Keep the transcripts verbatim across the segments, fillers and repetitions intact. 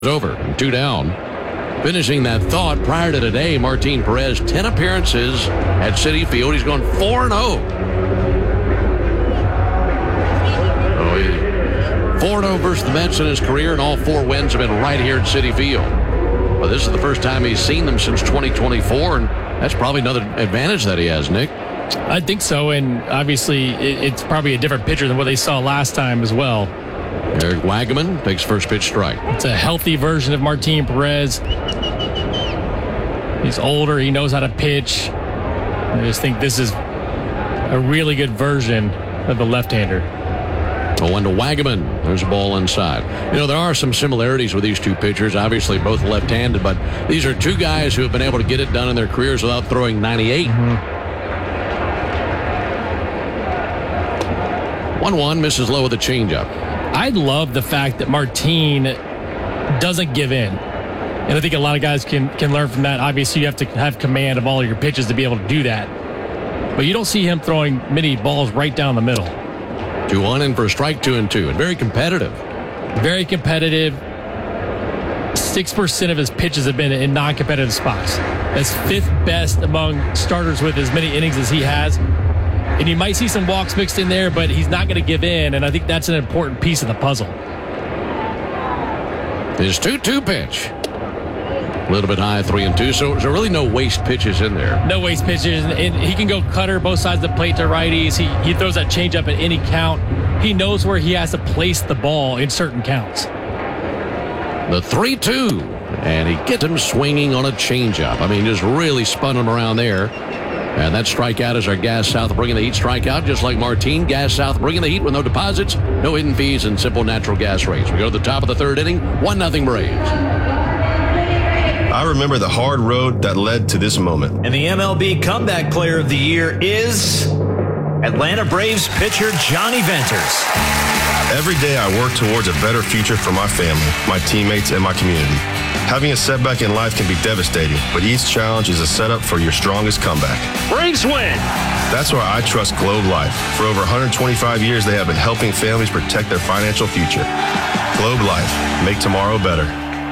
over. Two down. Finishing that thought, prior to today, Martin Perez, ten appearances at Citi Field. He's gone four and oh. four and oh versus the Mets in his career, and all four wins have been right here at Citi Field. Well, this is the first time he's seen them since twenty twenty-four, and that's probably another advantage that he has, Nick. I think so, and obviously it, it's probably a different pitcher than what they saw last time as well. Eric Wagaman takes first pitch strike. It's a healthy version of Martin Perez. He's older. He knows how to pitch. I just think this is a really good version of the left-hander. Oh, one to Wagaman. There's a ball inside. You know, there are some similarities with these two pitchers. Obviously, both left-handed, but these are two guys who have been able to get it done in their careers without throwing ninety-eight. one one, mm-hmm. misses low with a changeup. I love the fact that Martin doesn't give in. And I think a lot of guys can, can learn from that. Obviously, you have to have command of all of your pitches to be able to do that. But you don't see him throwing many balls right down the middle. two one in for a strike, two and two. And very competitive. Very competitive. six percent of his pitches have been in non-competitive spots. That's fifth best among starters with as many innings as he has. And you might see some walks mixed in there, but he's not going to give in, and I think that's an important piece of the puzzle. His two two pitch. A little bit high, three and two, so there's really no waste pitches in there. No waste pitches, and he can go cutter both sides of the plate to righties. He, he throws that changeup at any count. He knows where he has to place the ball in certain counts. The three two, and he gets him swinging on a changeup. I mean, just really spun him around there. And that strikeout is our Gas South Bringing the Heat strikeout, just like Martin. Gas South Bringing the Heat with no deposits, no hidden fees, and simple natural gas rates. We go to the top of the third inning, one nothing Braves. I remember the hard road that led to this moment. And the M L B Comeback Player of the Year is Atlanta Braves pitcher Johnny Venters. Every day I work towards a better future for my family, my teammates, and my community. Having a setback in life can be devastating, but each challenge is a setup for your strongest comeback. Braves win! That's why I trust Globe Life. For over one hundred twenty-five years, they have been helping families protect their financial future. Globe Life. Make tomorrow better.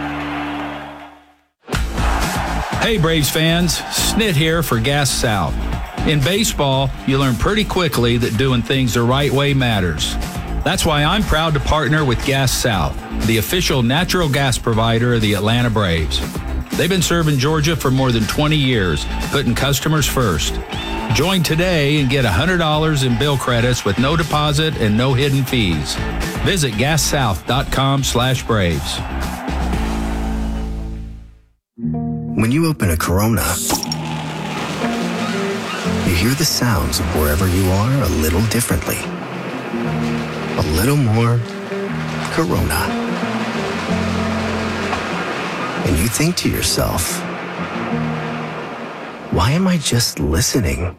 Hey, Braves fans. Snit here for Gas South. In baseball, you learn pretty quickly that doing things the right way matters. That's why I'm proud to partner with Gas South, the official natural gas provider of the Atlanta Braves. They've been serving Georgia for more than twenty years, putting customers first. Join today and get one hundred dollars in bill credits with no deposit and no hidden fees. Visit gas south dot com slash Braves. When you open a Corona, you hear the sounds of wherever you are a little differently. A little more Corona. And you think to yourself, why am I just listening?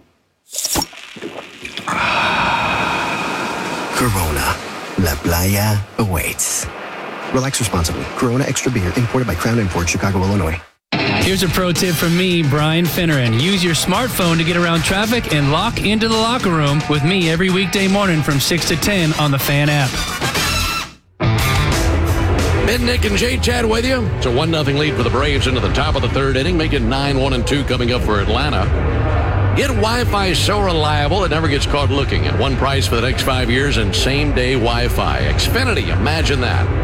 Corona. La Playa awaits. Relax responsibly. Corona Extra Beer, imported by Crown Imports, Chicago, Illinois. Here's a pro tip from me, Brian Finneran. Use your smartphone to get around traffic and lock into the locker room with me every weekday morning from six to ten on the Fan app. Ben, Nick, and Jay Chad with you. It's a one nothing lead for the Braves into the top of the third inning, making nine one and two coming up for Atlanta. Get Wi-Fi so reliable it never gets caught looking. At one price for the next five years and same-day Wi-Fi. Xfinity, imagine that.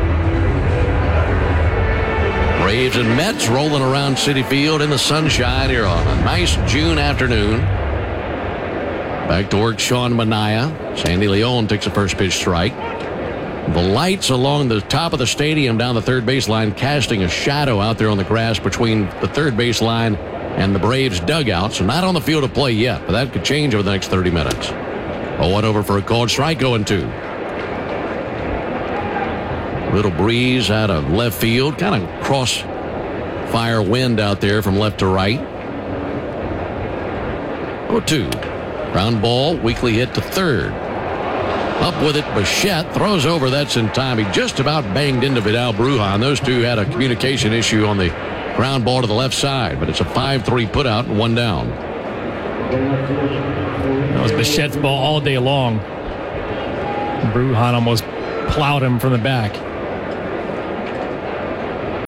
Braves and Mets rolling around Citi Field in the sunshine here on a nice June afternoon. Back to work, Sean Manaea. Sandy Leon takes a first pitch strike. The lights along the top of the stadium down the third baseline casting a shadow out there on the grass between the third baseline and the Braves dugout. So not on the field of play yet, but that could change over the next thirty minutes. oh one over for a called strike, oh and two. Little breeze out of left field, kind of cross-fire wind out there from left to right. oh two. Ground ball, weakly hit to third. Up with it, Bichette throws over. That's in time. He just about banged into Vidal Brujan. Those two had a communication issue on the ground ball to the left side, but it's a five three putout and one down. That was Bichette's ball all day long. Brujan almost plowed him from the back.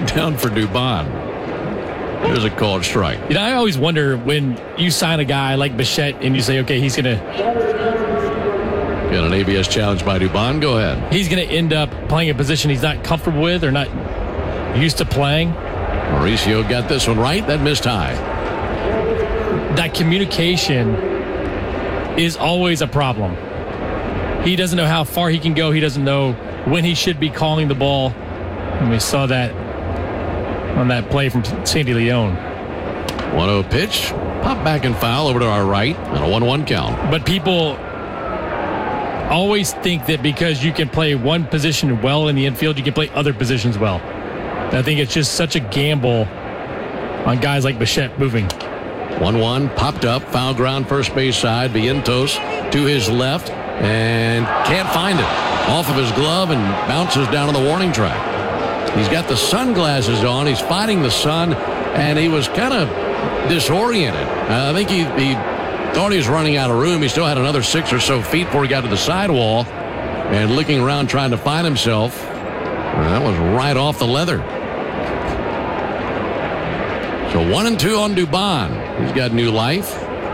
down for Dubon. There's a called strike. You know, I always wonder when you sign a guy like Bichette and you say, okay, he's going to... Got an A B S challenge by Dubon. Go ahead. He's going to end up playing a position he's not comfortable with or not used to playing. Mauricio got this one right. That missed high. That communication is always a problem. He doesn't know how far he can go. He doesn't know when he should be calling the ball. And we saw that on that play from Sandy Leon. one oh pitch. Pop back and foul over to our right and a one one count. But people always think that because you can play one position well in the infield, you can play other positions well. And I think it's just such a gamble on guys like Bichette moving. one one popped up. Foul ground first base side. Vientos to his left and can't find it. Off of his glove and bounces down on the warning track. He's got the sunglasses on. He's fighting the sun, and he was kind of disoriented. Uh, I think he, he thought he was running out of room. He still had another six or so feet before he got to the sidewall, and looking around trying to find himself. And that was right off the leather. So one and two on Dubon. He's got new life.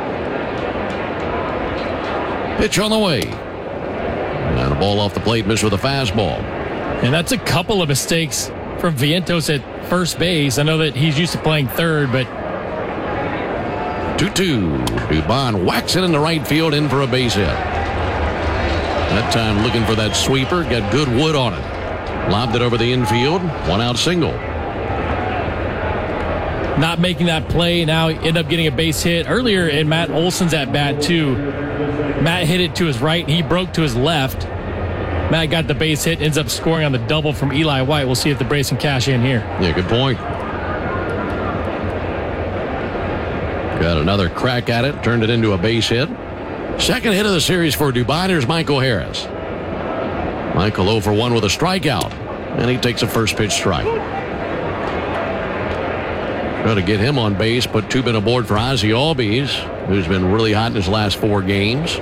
Pitch on the way. And a ball off the plate, missed with a fastball. And that's a couple of mistakes from Vientos at first base. I know that he's used to playing third, but... two two. Dubon whacks it in the right field, in for a base hit. That time looking for that sweeper. Got good wood on it. Lobbed it over the infield. One out single. Not making that play. Now end up getting a base hit. Earlier in Matt Olson's at bat, too. Matt hit it to his right. He broke to his left. Matt got the base hit, ends up scoring on the double from Eli White. We'll see if the Braves can cash in here. Yeah, good point. Got another crack at it, turned it into a base hit. Second hit of the series for Dubon. Here's Michael Harris. Michael oh for one with a strikeout, and he takes a first pitch strike. Try to get him on base, put two men aboard for Ozzie Albies, who's been really hot in his last four games.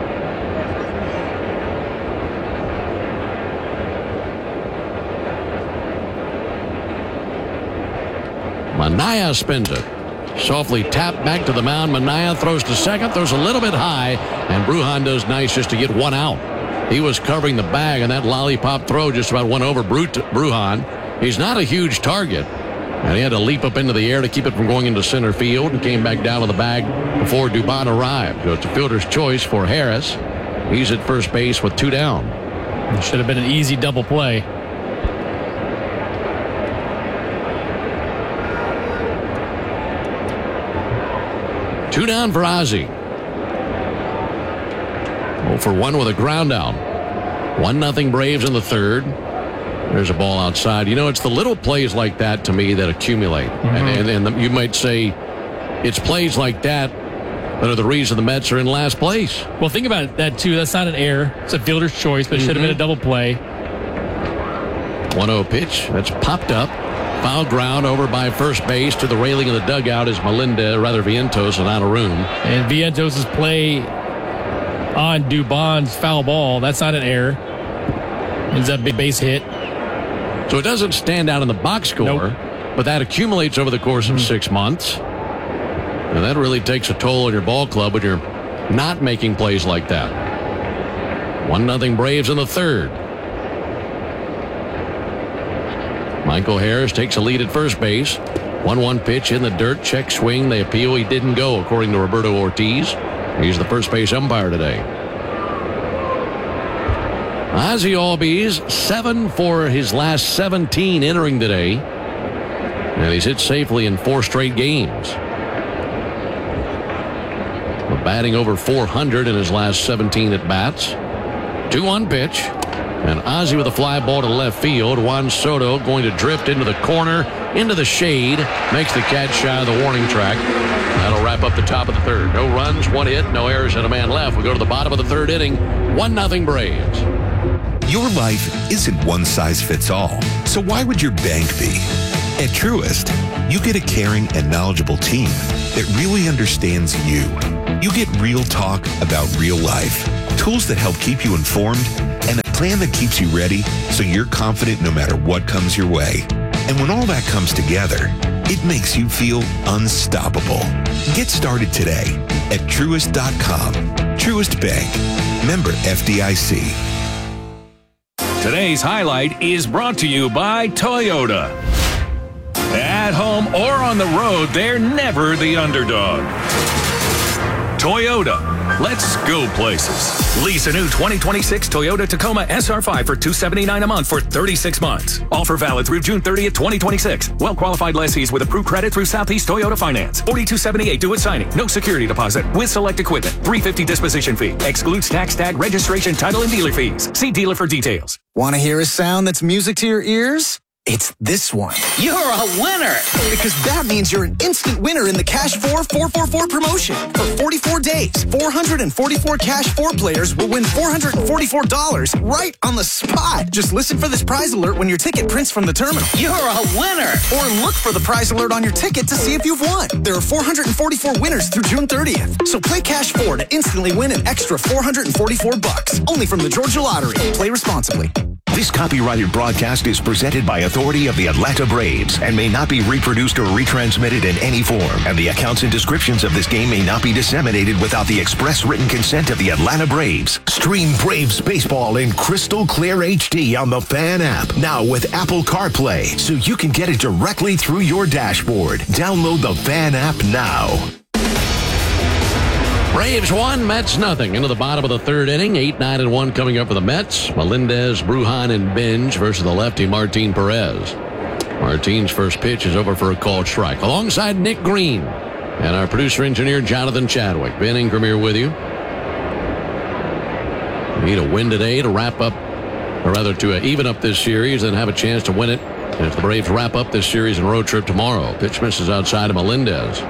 Manaea spins it. Softly tapped back to the mound. Manaea throws to second, throws a little bit high, and Brujan does nice just to get one out. He was covering the bag, and that lollipop throw just about went over Brujan. He's not a huge target, and he had to leap up into the air to keep it from going into center field, and came back down to the bag before Dubon arrived. So it's a fielder's choice for Harris. He's at first base with two down. It should have been an easy double play. Two down for Ozzie. oh for one with a ground out. one nothing Braves in the third. There's a ball outside. You know, it's the little plays like that to me that accumulate. Mm-hmm. And, and, and the, you might say it's plays like that that are the reason the Mets are in last place. Well, think about that, too. That's not an error. It's a fielder's choice, but it mm-hmm. should have been a double play. one oh pitch. That's popped up. Foul ground over by first base to the railing of the dugout is Melinda, rather Vientos, and out of room. And Vientos' play on Dubon's foul ball, that's not an error. Ends up big base hit. So it doesn't stand out in the box score, nope. but that accumulates over the course of mm-hmm. six months. And that really takes a toll on your ball club when you're not making plays like that. one nothing Braves in the third. Michael Harris takes a lead at first base. one one pitch in the dirt. Check swing. They appeal. He didn't go, according to Roberto Ortiz. He's the first base umpire today. Ozzie Albies, seven for his last seventeen entering today. And he's hit safely in four straight games. We're batting over four hundred in his last seventeen at-bats. two one pitch. And Ozzie with a fly ball to left field. Juan Soto going to drift into the corner, into the shade. Makes the catch shy of the warning track. That'll wrap up the top of the third. No runs, one hit, no errors, and a man left. We go to the bottom of the third inning. one nothing Braves. Your life isn't one size fits all. So why would your bank be? At Truist, you get a caring and knowledgeable team that really understands you. You get real talk about real life. Tools that help keep you informed, and a plan that keeps you ready so you're confident no matter what comes your way. And when all that comes together, it makes you feel unstoppable. Get started today at Truist dot com. Truist Bank. Member F D I C. Today's highlight is brought to you by Toyota. At home or on the road, they're never the underdog. Toyota. Let's go places. Lease a new twenty twenty-six Toyota Tacoma S R five for two hundred seventy-nine dollars a month for thirty-six months. Offer valid through June thirtieth, twenty twenty-six. Well-qualified lessees with approved credit through Southeast Toyota Finance. forty-two seventy-eight due at signing. No security deposit with select equipment. three hundred fifty dollars disposition fee. Excludes tax, tag, registration, title, and dealer fees. See dealer for details. Want to hear a sound that's music to your ears? It's this one. You're a winner! Because that means you're an instant winner in the Cash four four four four promotion. For forty-four days, four hundred forty-four Cash four players will win four hundred forty-four dollars right on the spot. Just listen for this prize alert when your ticket prints from the terminal. You're a winner! Or look for the prize alert on your ticket to see if you've won. There are four hundred forty-four winners through June thirtieth. So play Cash four to instantly win an extra four hundred forty-four bucks. Only from the Georgia Lottery. Play responsibly. This copyrighted broadcast is presented by authority of the Atlanta Braves and may not be reproduced or retransmitted in any form. And the accounts and descriptions of this game may not be disseminated without the express written consent of the Atlanta Braves. Stream Braves baseball in crystal clear H D on the Fan app. Now with Apple CarPlay, so you can get it directly through your dashboard. Download the Fan app now. Braves one, Mets nothing. Into the bottom of the third inning. eight nine and one coming up for the Mets. Melendez, Brujan, and Binge versus the lefty Martin Perez. Martin's first pitch is over for a called strike. Alongside Nick Green and our producer-engineer Jonathan Chadwick. Ben Ingram here with you. We need a win today to wrap up, or rather to uh, even up this series and have a chance to win it if the Braves wrap up this series and road trip tomorrow. Pitch misses outside of Melendez.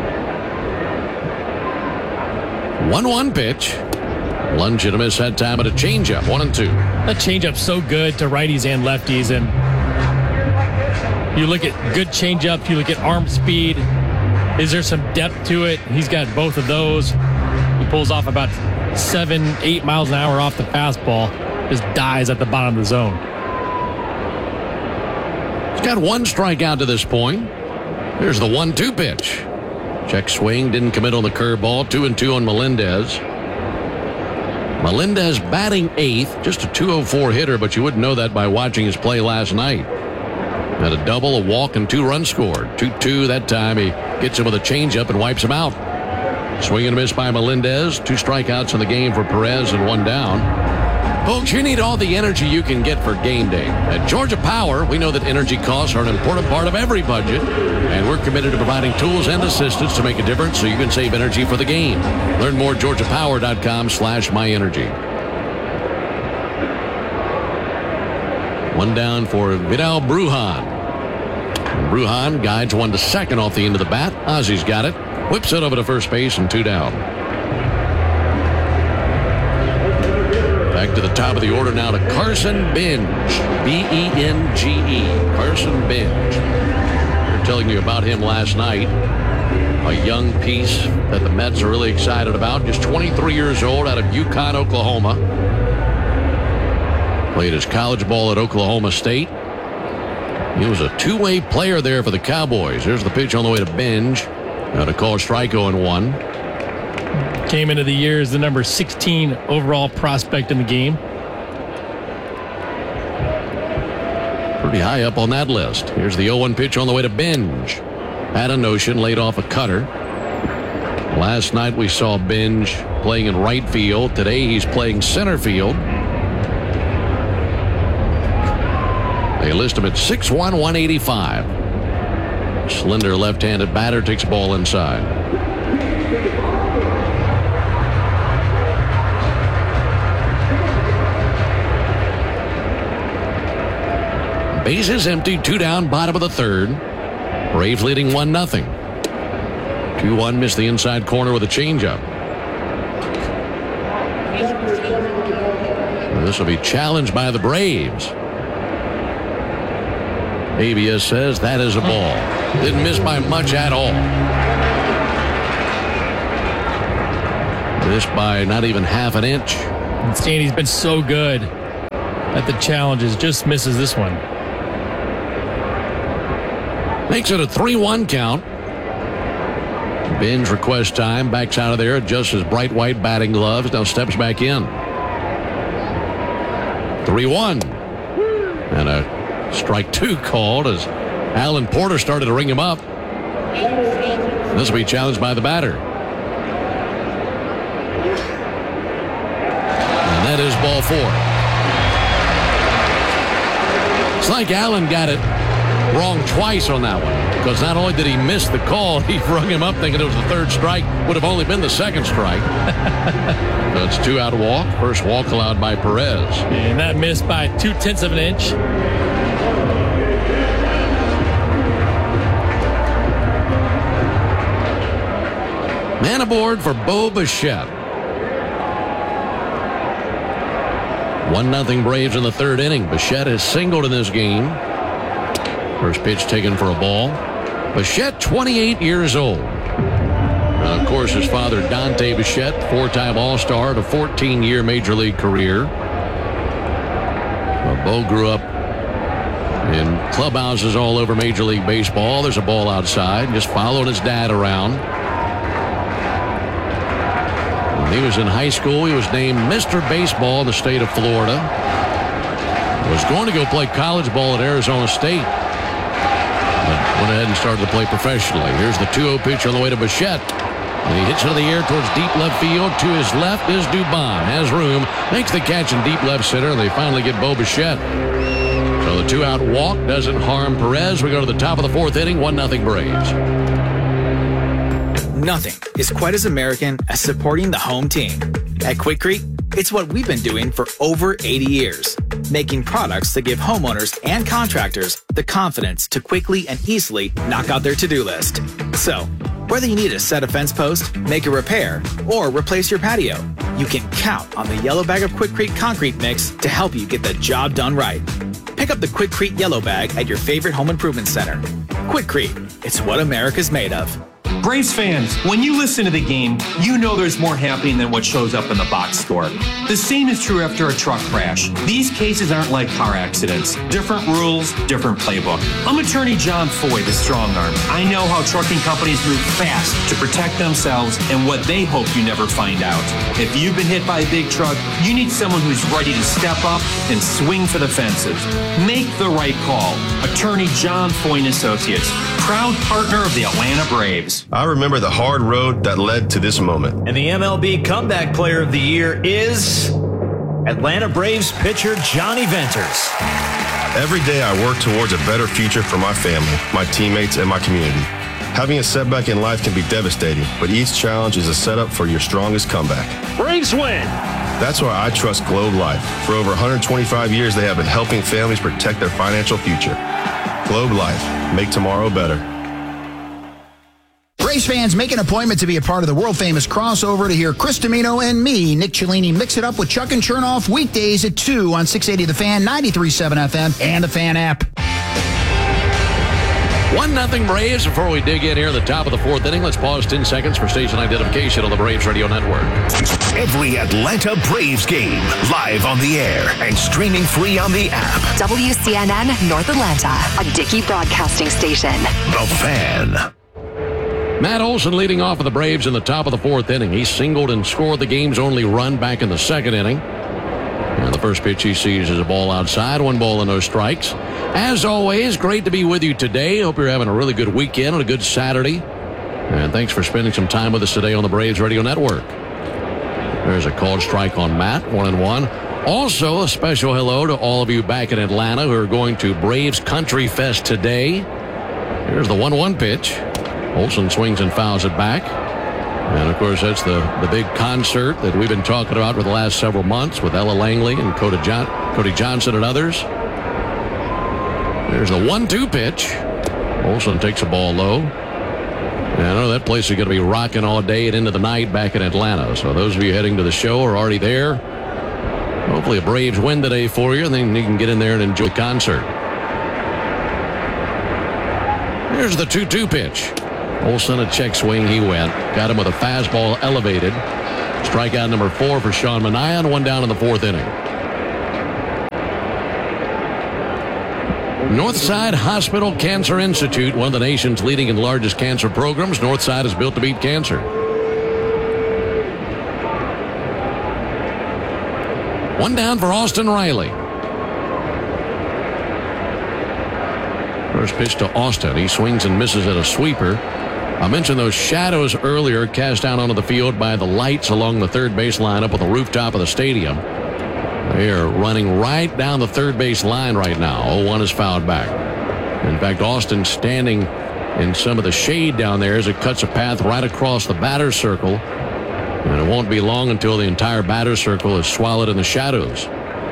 one one pitch. Lunge and a miss that time, but a changeup. One and two. That changeup's so good to righties and lefties. And you look at good changeup, you look at arm speed. Is there some depth to it? He's got both of those. He pulls off about seven, eight miles an hour off the fastball. Just dies at the bottom of the zone. He's got one strikeout to this point. Here's the one two pitch. Check swing, didn't commit on the curveball. Two and two on Melendez. Melendez batting eighth, just a two oh four hitter, but you wouldn't know that by watching his play last night. Had a double, a walk, and two runs scored. two two that time. He gets him with a changeup and wipes him out. Swing and a miss by Melendez. Two strikeouts in the game for Perez and one down. Folks, you need all the energy you can get for game day. At Georgia Power, we know that energy costs are an important part of every budget, and we're committed to providing tools and assistance to make a difference so you can save energy for the game. Learn more at georgia power dot com slash my energy. One down for Vidal Brujan. And Brujan guides one to second off the end of the bat. Ozzy's got it. Whips it over to first base and two down. Back to the top of the order now to Carson Binge. B E N G E. Carson Binge. We were telling you about him last night. A young piece that the Mets are really excited about. Just twenty-three years old, out of Yukon, Oklahoma. Played his college ball at Oklahoma State. He was a two-way player there for the Cowboys. There's the pitch on the way to Binge. Now to call strike oh and one. Came into the year as the number sixteen overall prospect in the game. Pretty high up on that list. Here's the oh one pitch on the way to Binge. Had a notion, laid off a cutter. Last night we saw Binge playing in right field. Today he's playing center field. They list him at six one, one eighty-five. Slender left-handed batter takes the ball inside. Bases empty, two down, bottom of the third. Braves leading one nothing. two one, missed the inside corner with a changeup. This will be challenged by the Braves. A B S says that is a ball. Didn't miss by much at all. Missed by not even half an inch. And Sandy's been so good at the challenges, just misses this one. Makes it a three one count. Ben's request time, backs out of there, adjusts his bright white batting gloves, now steps back in. three one. And a strike two called as Alan Porter started to ring him up. This will be challenged by the batter. And that is ball four. It's like Allen got it wrong twice on that one, because not only did he miss the call, he rung him up thinking it was the third strike. Would have only been the second strike. So it's two out walk. First walk allowed by Perez. And that missed by two-tenths of an inch. Man aboard for Bo Bichette. one nothing Braves in the third inning. Bichette has singled in this game. First pitch taken for a ball. Bichette, twenty-eight years old. Uh, of course, his father, Dante Bichette, four-time All-Star, a fourteen-year Major League career. Well, Bo grew up in clubhouses all over Major League Baseball. There's a ball outside. Just following his dad around. When he was in high school, he was named Mister Baseball in the state of Florida. Was going to go play college ball at Arizona State. Went ahead and started to play professionally. Here's the two oh pitch on the way to Bichette. And he hits it in the air towards deep left field. To his left is Dubon. Has room. Makes the catch in deep left center. And they finally get Bo Bichette. So the two-out walk doesn't harm Perez. We go to the top of the fourth inning. one nothing Braves. Nothing is quite as American as supporting the home team. At Quikrete, it's what we've been doing for over eighty years. Making products that give homeowners and contractors the confidence to quickly and easily knock out their to-do list. So, whether you need a set a fence post, make a repair, or replace your patio, you can count on the yellow bag of Quikrete concrete mix to help you get the job done right. Pick up the Quikrete yellow bag at your favorite home improvement center. Quikrete, it's what America's made of. Braves fans, when you listen to the game, you know there's more happening than what shows up in the box score. The same is true after a truck crash. These cases aren't like car accidents. Different rules, different playbook. I'm attorney John Foy, the strong arm. I know how trucking companies move fast to protect themselves and what they hope you never find out. If you've been hit by a big truck, you need someone who's ready to step up and swing for the fences. Make the right call. Attorney John Foy and Associates, proud partner of the Atlanta Braves. I remember the hard road that led to this moment. And the M L B Comeback Player of the Year is Atlanta Braves pitcher Johnny Venters. Every day I work towards a better future for my family, my teammates, and my community. Having a setback in life can be devastating, but each challenge is a setup for your strongest comeback. Braves win! That's why I trust Globe Life. For over one hundred twenty-five years, they have been helping families protect their financial future. Globe Life. Make tomorrow better. Braves fans, make an appointment to be a part of the world-famous crossover to hear Chris Domino and me, Nick Cellini, mix it up with Chuck and Chernoff weekdays at two on six eighty The Fan, ninety-three point seven F M, and the Fan app. one nothing Braves. Before we dig in here at the top of the fourth inning, let's pause ten seconds for station identification on the Braves Radio Network. Every Atlanta Braves game, live on the air and streaming free on the app. W C N N North Atlanta, a Dickey broadcasting station. The Fan. Matt Olson leading off for the Braves in the top of the fourth inning. He singled and scored the game's only run back in the second inning. And the first pitch he sees is a ball outside, one ball and no strikes. As always, great to be with you today. Hope you're having a really good weekend and a good Saturday. And thanks for spending some time with us today on the Braves Radio Network. There's a called strike on Matt, one and one. Also, a special hello to all of you back in Atlanta who are going to Braves Country Fest today. Here's the one one pitch. Olson swings and fouls it back. And, of course, that's the, the big concert that we've been talking about for the last several months with Ella Langley and Cody, John, Cody Johnson and others. There's the one two pitch. Olson takes a ball low. And I know that place is going to be rocking all day and into the night back in Atlanta. So those of you heading to the show are already there. Hopefully a Braves win today for you, and then you can get in there and enjoy the concert. Here's the two two pitch. Olson, a check swing, he went. Got him with a fastball elevated. Strikeout number four for Sean Manaea, and one down in the fourth inning. Northside Hospital Cancer Institute, one of the nation's leading and largest cancer programs. Northside is built to beat cancer. One down for Austin Riley. First pitch to Austin. He swings and misses at a sweeper. I mentioned those shadows earlier cast down onto the field by the lights along the third base line up on the rooftop of the stadium. They are running right down the third base line right now. oh one is fouled back. In fact, Austin standing in some of the shade down there as it cuts a path right across the batter's circle. And it won't be long until the entire batter's circle is swallowed in the shadows.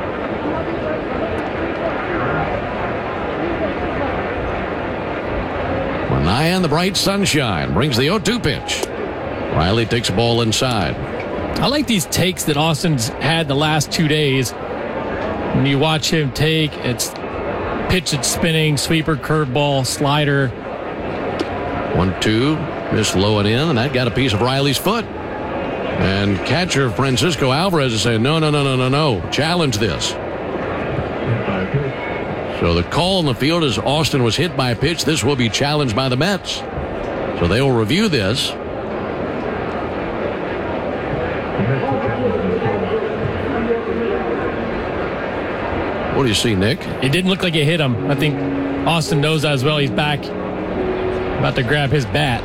Manaea in the bright sunshine brings the oh two pitch. Riley takes a ball inside. I like these takes that Austin's had the last two days. When you watch him take, it's pitch it's spinning, sweeper, curveball, slider. One, two, missed low and in, and that got a piece of Riley's foot. And catcher Francisco Alvarez is saying, no, no, no, no, no, no, challenge this. So the call in the field is Austin was hit by a pitch. This will be challenged by the Mets. So they will review this. What do you see, Nick? It didn't look like it hit him. I think Austin knows that as well. He's back, about to grab his bat.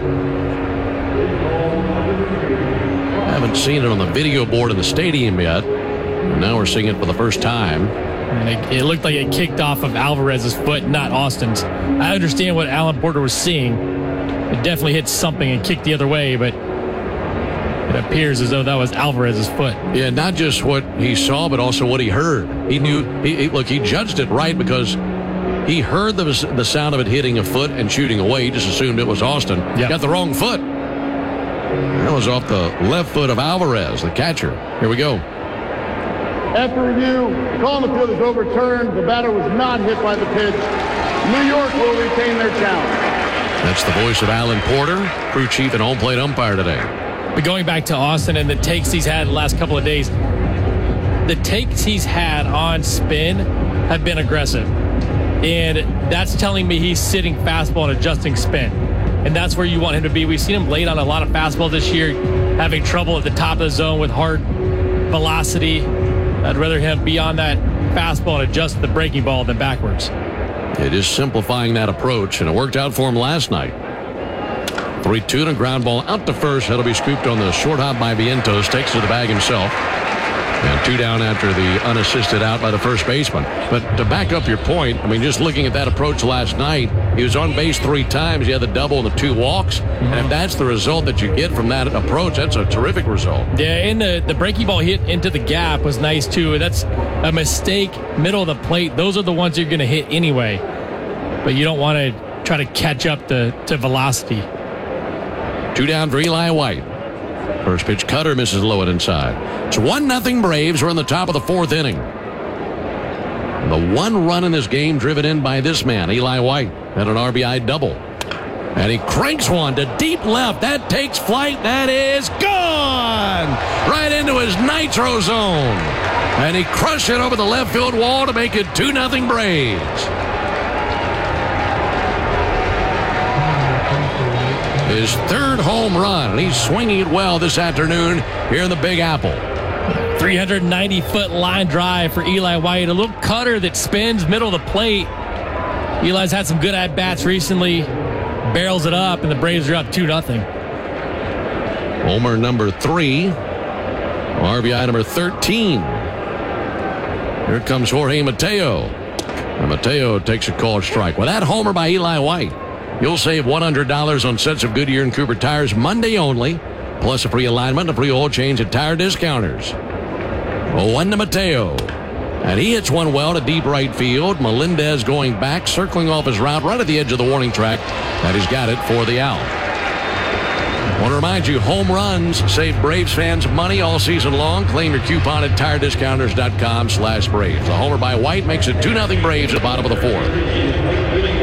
I haven't seen it on the video board in the stadium yet. And now we're seeing it for the first time. And it, it looked like it kicked off of Alvarez's foot, not Austin's. I understand what Alan Porter was seeing. It definitely hit something and kicked the other way, but it appears as though that was Alvarez's foot. Yeah, not just what he saw, but also what he heard. He knew, he, he, look, he judged it right because he heard the, the sound of it hitting a foot and shooting away. He just assumed it was Austin. Yep. Got the wrong foot. That was off the left foot of Alvarez, the catcher. Here we go. After review, the call on the field is overturned. The batter was not hit by the pitch. New York will retain their challenge. That's the voice of Alan Porter, crew chief and home plate umpire today. But going back to Austin and the takes he's had the last couple of days, the takes he's had on spin have been aggressive. And that's telling me he's sitting fastball and adjusting spin. And that's where you want him to be. We've seen him late on a lot of fastball this year, having trouble at the top of the zone with hard velocity. I'd rather him be on that fastball and adjust the breaking ball than backwards. It is simplifying that approach, and it worked out for him last night. three two and a ground ball out to first. That'll be scooped on the short hop by Vientos. Takes to the bag himself. And two down after the unassisted out by the first baseman. But to back up your point, I mean, just looking at that approach last night, he was on base three times. He had the double and the two walks. Mm-hmm. And if that's the result that you get from that approach, that's a terrific result. Yeah, and the, the breaking ball hit into the gap was nice, too. That's a mistake, middle of the plate. Those are the ones you're going to hit anyway. But you don't want to try to catch up to, to velocity. Two down for Eli White. First pitch cutter misses low and inside. It's one nothing Braves. We're in the top of the fourth inning. The one run in this game driven in by this man, Eli White, had an R B I double. And he cranks one to deep left. That takes flight. That is gone! Right into his nitro zone. And he crushed it over the left field wall to make it two nothing Braves. His third home run, and he's swinging it well this afternoon here in the Big Apple. three hundred ninety foot line drive for Eli White. A little cutter that spins middle of the plate. Eli's had some good at-bats recently. Barrels it up, and the Braves are up two nothing. Homer number three. R B I number thirteen. Here comes Jorge Mateo. And Mateo takes a called strike. With that homer by Eli White, you'll save one hundred dollars on sets of Goodyear and Cooper tires Monday only, plus a free alignment and a free oil change at Tire Discounters. One to Mateo. And he hits one well to deep right field. Melendez going back, circling off his route right at the edge of the warning track. And he's got it for the out. I want to remind you, home runs save Braves fans money all season long. Claim your coupon at tire discounters dot com slash Braves. A homer by White makes it two nothing Braves at the bottom of the fourth.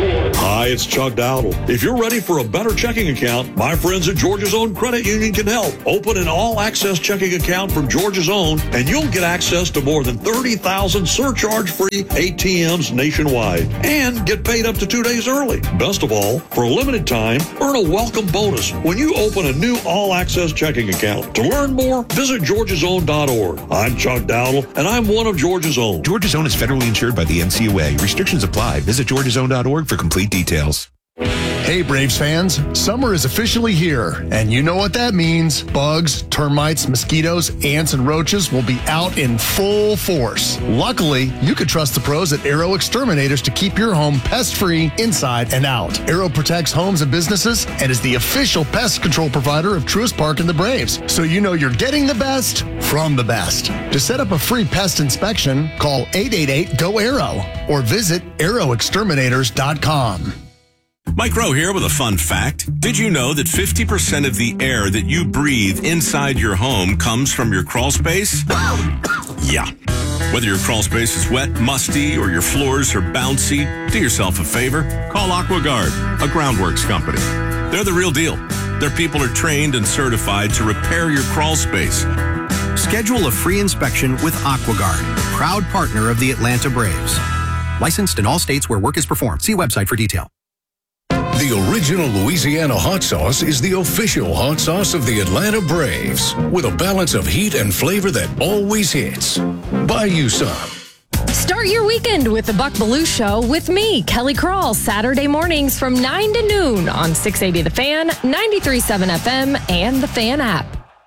Hi, it's Chuck Dowdle. If you're ready for a better checking account, my friends at Georgia's Own Credit Union can help. Open an all-access checking account from Georgia's Own, and you'll get access to more than thirty thousand surcharge-free A T Ms nationwide and get paid up to two days early. Best of all, for a limited time, earn a welcome bonus when you open a new all-access checking account. To learn more, visit georgias own dot org. I'm Chuck Dowdle, and I'm one of Georgia's Own. Georgia's Own is federally insured by the N C O A. Restrictions apply. Visit georgias own dot org for complete details. Hey, Braves fans, summer is officially here, and you know what that means. Bugs, termites, mosquitoes, ants, and roaches will be out in full force. Luckily, you can trust the pros at Arrow Exterminators to keep your home pest-free inside and out. Arrow protects homes and businesses and is the official pest control provider of Truist Park and the Braves, so you know you're getting the best from the best. To set up a free pest inspection, call eight eight eight, G O, ARROW or visit arrow exterminators dot com. Mike Rowe here with a fun fact. Did you know that fifty percent of the air that you breathe inside your home comes from your crawl space? Yeah. Whether your crawl space is wet, musty, or your floors are bouncy, do yourself a favor. Call AquaGuard, a groundworks company. They're the real deal. Their people are trained and certified to repair your crawl space. Schedule a free inspection with AquaGuard, proud partner of the Atlanta Braves. Licensed in all states where work is performed. See website for detail. The original Louisiana hot sauce is the official hot sauce of the Atlanta Braves, with a balance of heat and flavor that always hits. Buy you some. Start your weekend with the Buck Belue Show with me, Kelly Crawl, Saturday mornings from nine to noon on six eighty The Fan, ninety-three point seven F M, and the Fan app.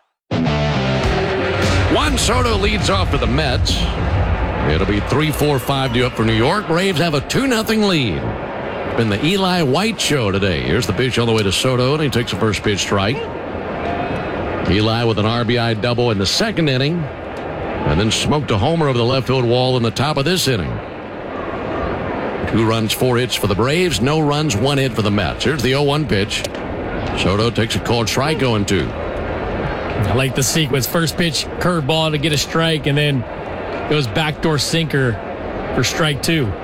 Juan Soto leads off for the Mets. It'll be three four five due up for New York. Braves have a two nothing lead. Been the Eli White show today. Here's the pitch on the way to Soto, and he takes a first pitch strike. Eli with an R B I double in the second inning, and then smoked a homer over the left field wall in the top of this inning. Two runs, four hits for the Braves. No runs, one hit for the Mets. Here's the oh one pitch. Soto takes a called strike, going two. I like the sequence. First pitch, curveball to get a strike, and then goes backdoor sinker for strike two.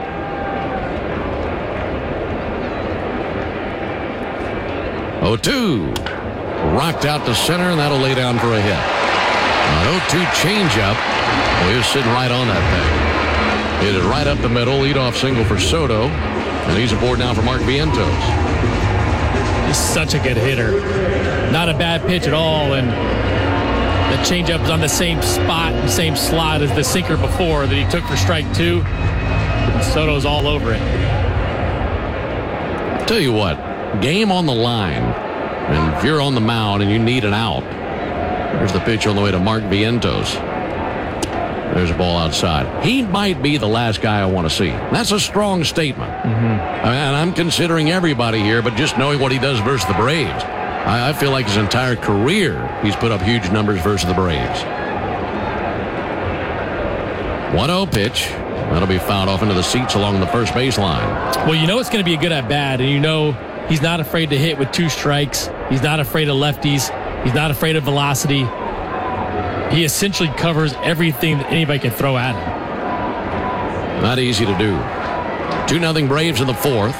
oh two. Rocked out to center, and that'll lay down for a hit. An oh two changeup. Well, he was sitting right on that thing. Hit it right up the middle. Leadoff single for Soto. And he's aboard now for Mark Vientos. He's such a good hitter. Not a bad pitch at all. And the changeup is on the same spot, the same slot as the sinker before that he took for strike two. And Soto's all over it. I'll tell you what. Game on the line, and if you're on the mound and you need an out, there's the pitch on the way to Mark Vientos. There's a ball outside. He might be the last guy I want to see. That's a strong statement. Mm-hmm. I mean, and I'm considering everybody here, but just knowing what he does versus the Braves, I, I feel like his entire career he's put up huge numbers versus the Braves. one oh pitch. That'll be fouled off into the seats along the first baseline. Well, you know it's going to be a good at-bat, and you know he's not afraid to hit with two strikes. He's not afraid of lefties. He's not afraid of velocity. He essentially covers everything that anybody can throw at him. Not easy to do. two nothing Braves in the fourth.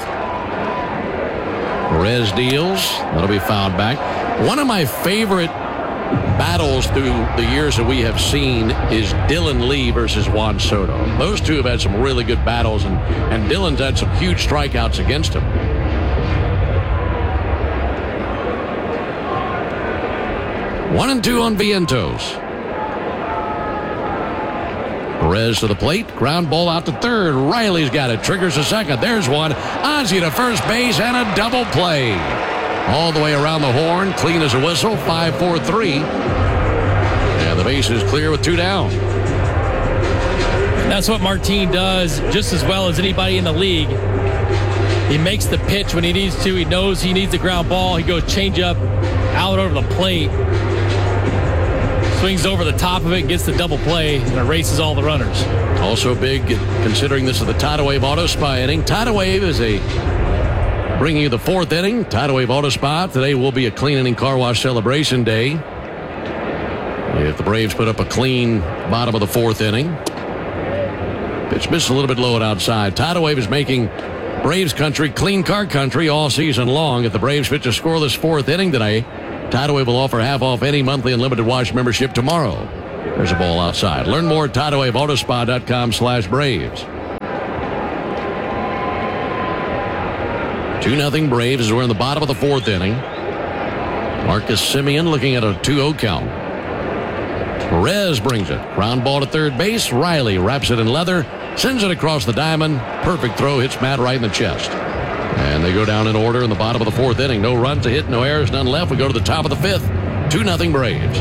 Perez deals. That'll be fouled back. One of my favorite battles through the years that we have seen is Dylan Lee versus Juan Soto. Those two have had some really good battles, and, and Dylan's had some huge strikeouts against him. One and two on Vientos. Perez to the plate. Ground ball out to third. Riley's got it. Triggers a second. There's one. Ozzie to first base and a double play. All the way around the horn. Clean as a whistle. five four three. And the base is clear with two down. That's what Martin does just as well as anybody in the league. He makes the pitch when he needs to. He knows he needs the ground ball. He goes change up out over the plate. Swings over the top of it, gets the double play, and erases all the runners. Also big, considering this is the Tidal Wave Auto Spa inning. Tidal Wave is a bringing you the fourth inning. Tidal Wave Auto Spa. Today will be a clean inning car wash celebration day. If the Braves put up a clean bottom of the fourth inning. Pitch missed a little bit low and outside. Tidal Wave is making Braves country, clean car country all season long. If the Braves pitch a scoreless fourth inning today, Tidal Wave will offer half off any monthly unlimited wash membership tomorrow. There's a ball outside. Learn more at tidal wave auto spa dot com slash Braves. two nothing Braves as we're in the bottom of the fourth inning. Marcus Semien looking at a two oh count. Perez brings it. Ground ball to third base. Riley wraps it in leather, sends it across the diamond. Perfect throw, hits Matt right in the chest. And they go down in order in the bottom of the fourth inning. No runs to hit, no errors, none left. We go to the top of the fifth. two nothing Braves.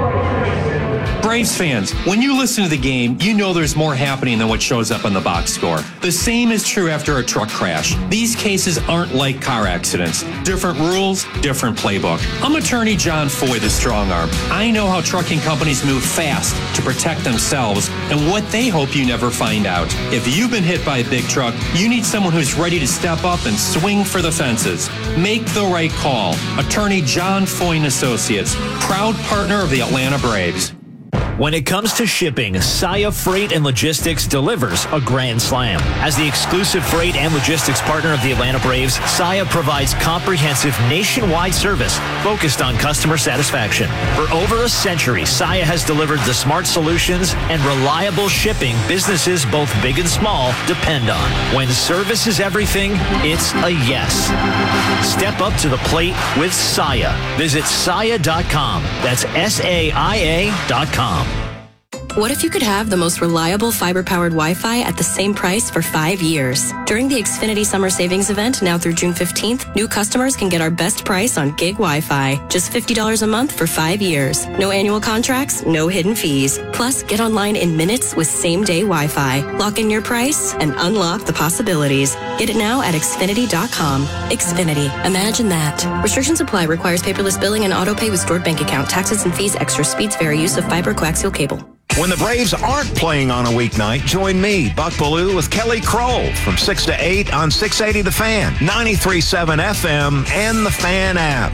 Braves fans, when you listen to the game, you know there's more happening than what shows up on the box score. The same is true after a truck crash. These cases aren't like car accidents. Different rules, different playbook. I'm attorney John Foy, the strong arm. I know how trucking companies move fast to protect themselves and what they hope you never find out. If you've been hit by a big truck, you need someone who's ready to step up and swing for the fences. Make the right call. Attorney John Foy and Associates, proud partner of the Atlanta Braves. When it comes to shipping, Saia Freight and Logistics delivers a grand slam. As the exclusive freight and logistics partner of the Atlanta Braves, Saia provides comprehensive nationwide service focused on customer satisfaction. For over a century, Saia has delivered the smart solutions and reliable shipping businesses, both big and small, depend on. When service is everything, it's a yes. Step up to the plate with Saia. Visit saia dot com. That's S A I A dot com. What if you could have the most reliable fiber-powered Wi-Fi at the same price for five years? During the Xfinity Summer Savings Event, now through June fifteenth, new customers can get our best price on gig Wi-Fi. Just fifty dollars a month for five years. No annual contracts, no hidden fees. Plus, get online in minutes with same-day Wi-Fi. Lock in your price and unlock the possibilities. Get it now at Xfinity dot com. Xfinity. Imagine that. Restrictions apply. Requires paperless billing and auto pay with stored bank account. Taxes and fees. Extra speeds vary. Use of fiber coaxial cable. When the Braves aren't playing on a weeknight, join me, Buck Bellew, with Kelly Kroll from six to eight on six eighty The Fan, ninety-three point seven F M, and the Fan app.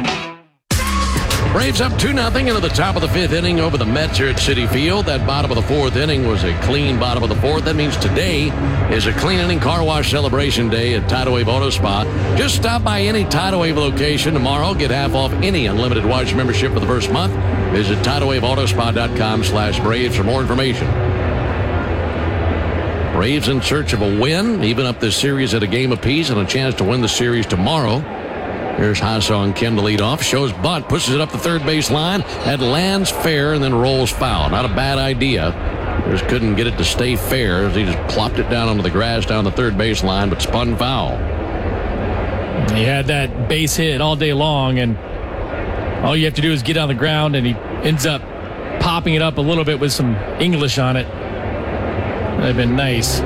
Braves up two nothing into the top of the fifth inning over the Mets here at Citi Field. That bottom of the fourth inning was a clean bottom of the fourth. That means today is a clean inning car wash celebration day at Tidal Wave Auto Spa. Just stop by any Tidal Wave location tomorrow. Get half off any unlimited wash membership for the first month. Visit tidal wave auto spa dot com slash Braves for more information. Braves in search of a win, even up this series at a game apiece and a chance to win the series tomorrow. Here's Ha-Seong Kim to lead off. Shows bunt, pushes it up the third base line. That lands fair and then rolls foul. Not a bad idea. Just couldn't get it to stay fair as he just plopped it down onto the grass down the third base line, but spun foul. He had that base hit all day long, and all you have to do is get on the ground, and he ends up popping it up a little bit with some English on it. That'd have been nice.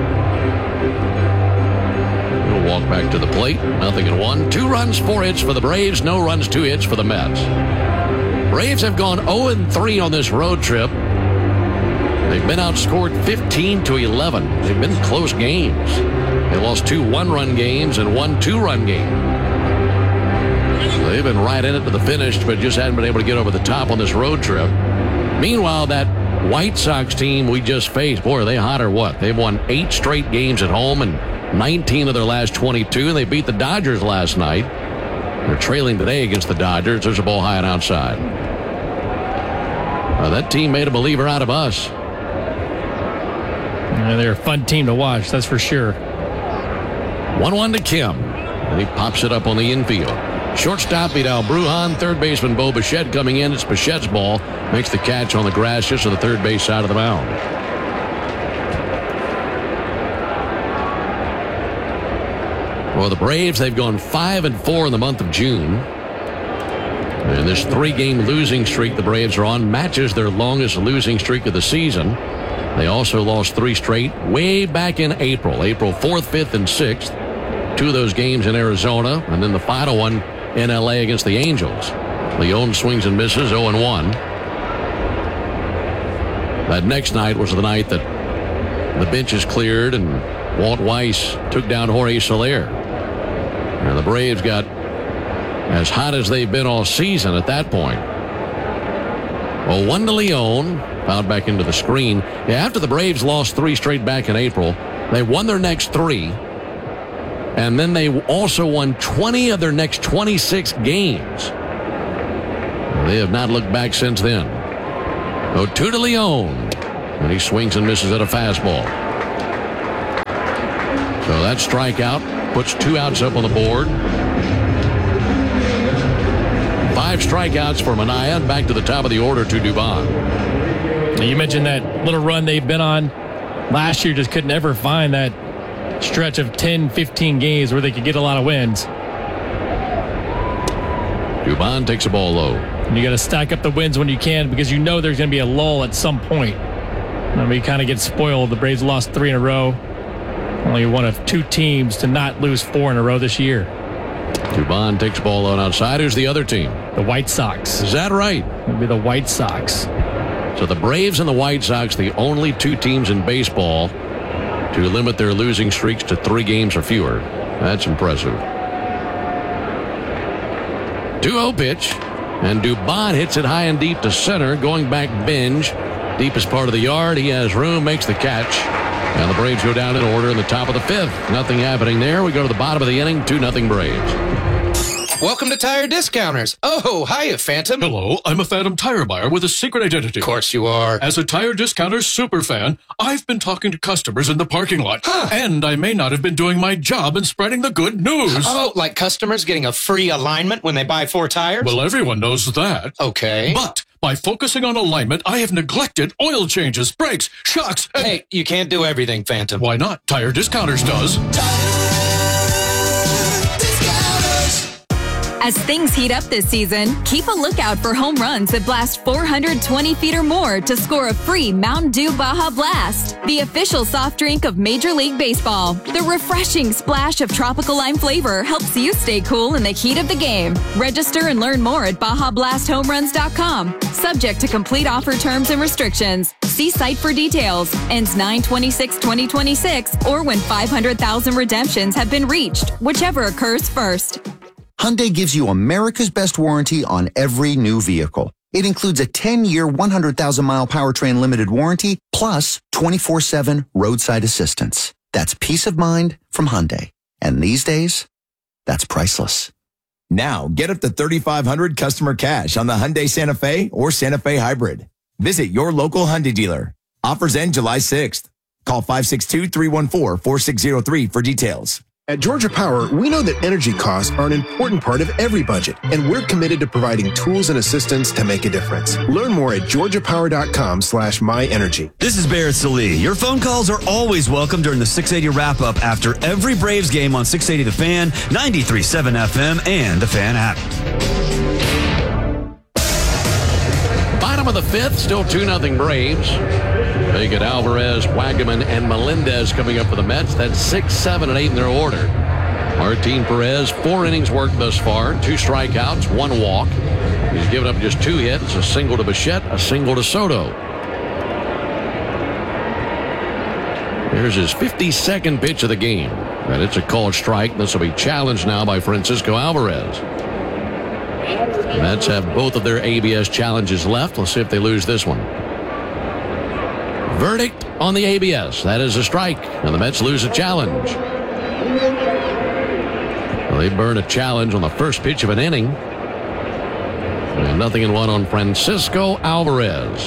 We'll walk back to the plate. Nothing in one. Two runs, four hits for the Braves. No runs, two hits for the Mets. Braves have gone oh and three on this road trip. They've been outscored fifteen to eleven. They've been close games. They lost two one-run games and one two-run game. They've been right in it to the finish, but just hadn't been able to get over the top on this road trip. Meanwhile, that White Sox team we just faced, boy, are they hot or what? They've won eight straight games at home and nineteen of their last twenty-two, and they beat the Dodgers last night. They're trailing today against the Dodgers. There's a ball high and outside. Uh, that team made a believer out of us. Yeah, they're a fun team to watch, that's for sure. one one to Kim, and he pops it up on the infield. Shortstop Vidal Brujan, third baseman Bo Bichette coming in. It's Bichette's ball. Makes the catch on the grass just to the third base side of the mound. Well, the Braves, they've gone five and four in the month of June. And this three-game losing streak the Braves are on matches their longest losing streak of the season. They also lost three straight way back in April. April fourth, fifth, and sixth. Two of those games in Arizona, and then the final one in L A against the Angels. Leon swings and misses, oh and one. That next night was the night that the benches cleared and Walt Weiss took down Jorge Soler. And the Braves got as hot as they've been all season at that point. Well, one to Leon, fouled back into the screen. Yeah, after the Braves lost three straight back in April, they won their next three. And then they also won twenty of their next twenty-six games. They have not looked back since then. Oh, two to Leon. And he swings and misses at a fastball. So that strikeout puts two outs up on the board. Five strikeouts for Manaea, and back to the top of the order to Dubon. You mentioned that little run they've been on last year, just couldn't ever find that stretch of ten, fifteen games where they could get a lot of wins. Dubon takes a ball low. And you got to stack up the wins when you can, because you know there's going to be a lull at some point. I mean, you kind of get spoiled. The Braves lost three in a row. Only one of two teams to not lose four in a row this year. Dubon takes the ball on outside. Who's the other team? The White Sox. Is that right? It'll be the White Sox. So the Braves and the White Sox, the only two teams in baseball to limit their losing streaks to three games or fewer. That's impressive. two oh pitch. And Dubon hits it high and deep to center, going back binge. Deepest part of the yard. He has room, makes the catch. And the Braves go down in order in the top of the fifth. Nothing happening there. We go to the bottom of the inning. two nothing Braves. Welcome to Tire Discounters. Oh, hiya, Phantom. Hello, I'm a Phantom tire buyer with a secret identity. Of course you are. As a Tire Discounters super fan, I've been talking to customers in the parking lot. Huh. And I may not have been doing my job in spreading the good news. Oh, like customers getting a free alignment when they buy four tires? Well, everyone knows that. Okay. But by focusing on alignment, I have neglected oil changes, brakes, shocks, and... Hey, you can't do everything, Phantom. Why not? Tire Discounters does. As things heat up this season, keep a lookout for home runs that blast four hundred twenty feet or more to score a free Mountain Dew Baja Blast, the official soft drink of Major League Baseball. The refreshing splash of tropical lime flavor helps you stay cool in the heat of the game. Register and learn more at baja blast home runs dot com. Subject to complete offer terms and restrictions. See site for details. Ends nine twenty-six twenty twenty-six or when five hundred thousand redemptions have been reached, whichever occurs first. Hyundai gives you America's best warranty on every new vehicle. It includes a ten-year, one hundred thousand mile powertrain limited warranty, plus twenty-four seven roadside assistance. That's peace of mind from Hyundai. And these days, that's priceless. Now, get up to thirty-five hundred dollars customer cash on the Hyundai Santa Fe or Santa Fe Hybrid. Visit your local Hyundai dealer. Offers end July sixth. Call five six two, three one four, four six zero three for details. At Georgia Power, we know that energy costs are an important part of every budget, and we're committed to providing tools and assistance to make a difference. Learn more at georgia power dot com slash my energy. This is Barrett Salee. Your phone calls are always welcome during the six eighty wrap-up after every Braves game on six eighty The Fan, ninety-three point seven F M, and the Fan app. Bottom of the fifth, still two nothing Braves. They get Alvarez, Wagaman, and Melendez coming up for the Mets. That's six, seven, and eight in their order. Martin Perez, four innings worked thus far, two strikeouts, one walk. He's given up just two hits, a single to Bichette, a single to Soto. Here's his fifty-second pitch of the game. And it's a called strike. This will be challenged now by Francisco Alvarez. The Mets have both of their A B S challenges left. Let's see if they lose this one. Verdict on the A B S. That is a strike, and the Mets lose a challenge. Well, they burn a challenge on the first pitch of an inning. And nothing in one on Francisco Alvarez.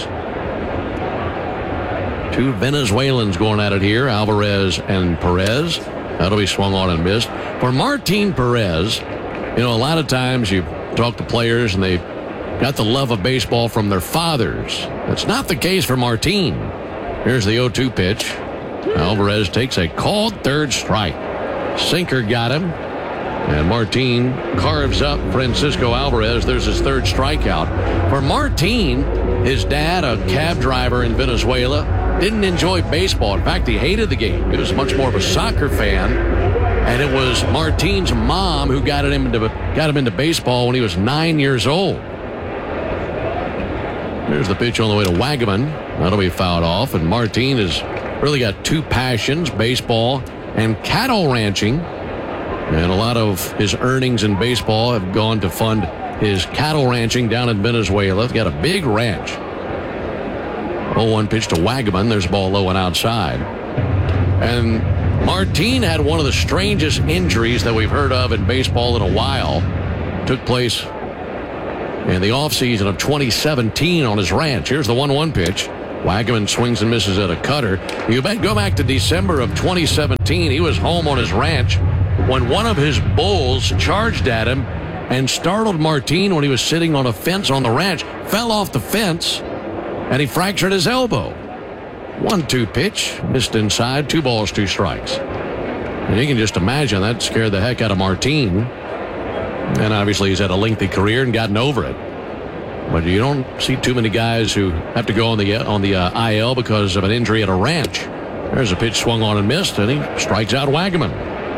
Two Venezuelans going at it here, Alvarez and Perez. That'll be swung on and missed. For Martin Perez, you know, a lot of times you talk to players and they got the love of baseball from their fathers. That's not the case for Martin. Here's the oh two pitch. Alvarez takes a called third strike. Sinker got him. And Martin carves up Francisco Alvarez. There's his third strikeout. For Martin, his dad, a cab driver in Venezuela, didn't enjoy baseball. In fact, he hated the game. He was much more of a soccer fan. And it was Martin's mom who got him into, got him into baseball when he was nine years old. There's the pitch on the way to Wagaman. That'll be fouled off. And Martin has really got two passions, baseball and cattle ranching. And a lot of his earnings in baseball have gone to fund his cattle ranching down in Venezuela. He's got a big ranch. oh one pitch to Wagaman. There's a ball low and outside. And Martin had one of the strangest injuries that we've heard of in baseball in a while. Took place in the offseason of twenty seventeen on his ranch. Here's the one one pitch. Wagaman swings and misses at a cutter. You bet, go back to December of twenty seventeen. He was home on his ranch when one of his bulls charged at him and startled Martin when he was sitting on a fence on the ranch. Fell off the fence, and he fractured his elbow. one two pitch, missed inside, two balls, two strikes. And you can just imagine that scared the heck out of Martin. And obviously he's had a lengthy career and gotten over it. But you don't see too many guys who have to go on the on the uh, I L because of an injury at a ranch. There's a pitch swung on and missed, and he strikes out Wagaman.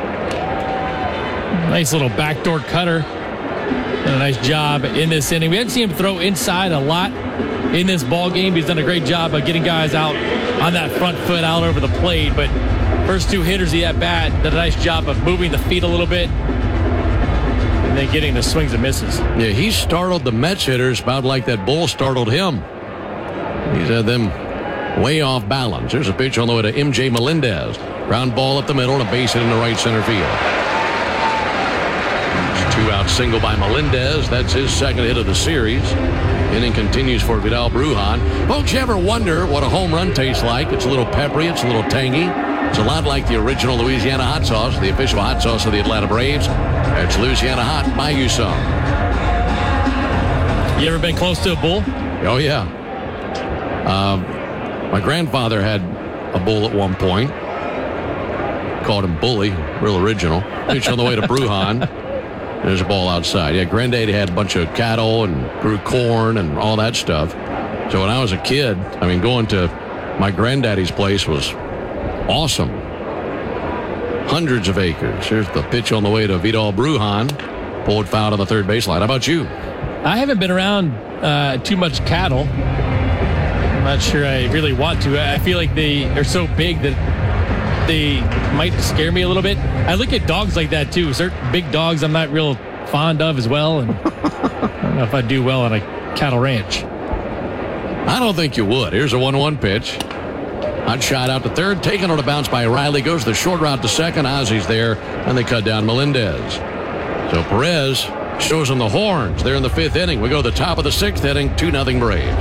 Nice little backdoor cutter. Done a nice job in this inning. We haven't seen him throw inside a lot in this ball game. He's done a great job of getting guys out on that front foot out over the plate. But first two hitters he had bat did a nice job of moving the feet a little bit. And then getting the swings and misses. Yeah, he startled the Mets hitters about like that bull startled him. He's had them way off balance. There's a pitch on the way to M J Melendez. Ground ball up the middle and a base hit in the right center field. Two-out single by Melendez. That's his second hit of the series. Inning continues for Vidal Brujan. Folks, you ever wonder what a home run tastes like? It's a little peppery. It's a little tangy. It's a lot like the original Louisiana hot sauce, the official hot sauce of the Atlanta Braves. It's Louisiana Hot. Buy you some. You ever been close to a bull? Oh, yeah. Um, my grandfather had a bull at one point. Called him Bully. Real original. Pitch on the way to Brujan. There's a ball outside. Yeah, Granddaddy had a bunch of cattle and grew corn and all that stuff. So when I was a kid, I mean, going to my granddaddy's place was awesome. Hundreds of acres. Here's the pitch on the way to Vidal Brujan. Pulled foul on the third baseline. How about you? I haven't been around uh, too much cattle. I'm not sure I really want to. I feel like they are so big that they might scare me a little bit. I look at dogs like that too. Certain big dogs I'm not real fond of as well. And I don't know if I'd do well on a cattle ranch. I don't think you would. Here's a one one pitch. Hot shot out to third, taken on a bounce by Riley. Goes the short route to second. Ozzy's there, and they cut down Melendez. So Perez shows them the horns. They're in the fifth inning. We go to the top of the sixth inning, two nothing Braves.